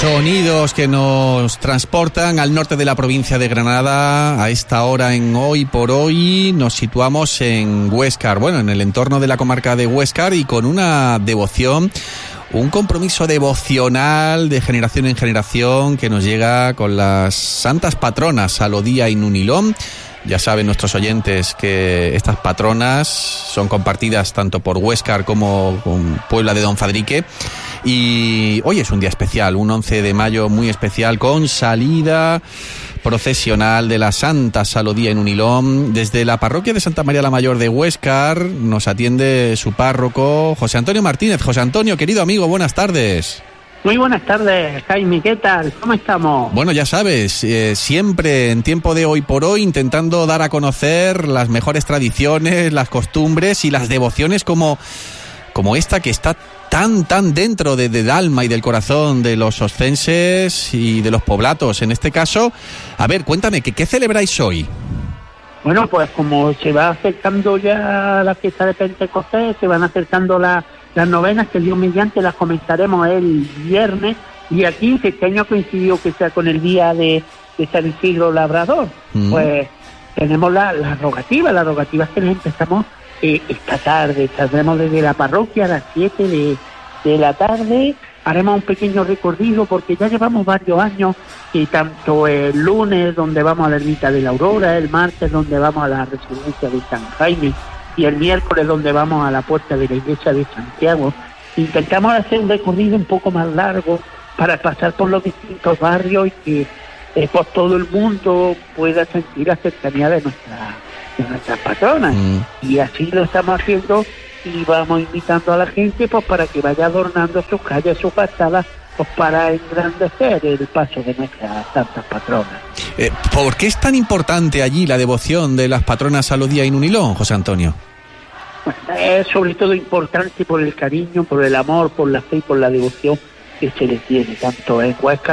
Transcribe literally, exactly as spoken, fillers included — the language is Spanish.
Sonidos que nos transportan al norte de la provincia de Granada. A esta hora, en Hoy por Hoy, nos situamos en Huéscar, bueno, en el entorno de la comarca de Huéscar, y con una devoción, un compromiso devocional de generación en generación que nos llega con las santas patronas Salodía y Nunilón. Ya saben nuestros oyentes que estas patronas son compartidas tanto por Huéscar como con Puebla de Don Fadrique. Y hoy es un día especial, un once de mayo muy especial, con salida procesional de la Santa Salodía y Nunilón. Desde la parroquia de Santa María la Mayor de Huéscar nos atiende su párroco, José Antonio Martínez. José Antonio, querido amigo, buenas tardes. Muy buenas tardes, Jaime, ¿qué tal? ¿Cómo estamos? Bueno, ya sabes, eh, siempre en tiempo de Hoy por Hoy intentando dar a conocer las mejores tradiciones, las costumbres y las devociones como, como esta que está tan, tan dentro de, del alma y del corazón de los oscenses y de los poblatos. En este caso, a ver, cuéntame, ¿qué, qué celebráis hoy? Bueno, pues como se va acercando ya la fiesta de Pentecostés, se van acercando la, las novenas, que Dios mediante las comenzaremos el viernes, día quince, este año coincidió que sea con el día de, de San Isidro Labrador. Mm. Pues tenemos la, la rogativa, la rogativa es que les empezamos eh, esta tarde, saldremos desde la parroquia a las siete de, de la tarde, haremos un pequeño recorrido porque ya llevamos varios años, y tanto el lunes donde vamos a la ermita de la Aurora, el martes donde vamos a la residencia de San Jaime y el miércoles donde vamos a la puerta de la iglesia de Santiago. Intentamos hacer un recorrido un poco más largo para pasar por los distintos barrios y que eh, pues todo el mundo pueda sentir la cercanía de, nuestra, de nuestras patronas. Mm. Y así lo estamos haciendo, y vamos invitando a la gente pues para que vaya adornando sus calles, sus fachadas, pues para engrandecer el paso de nuestras santas patronas. Eh, ¿Por qué es tan importante allí la devoción de las patronas Salodía y Nunilón, José Antonio? Bueno, es sobre todo importante por el cariño, por el amor, por la fe y por la devoción que se le tiene, tanto en Huéscar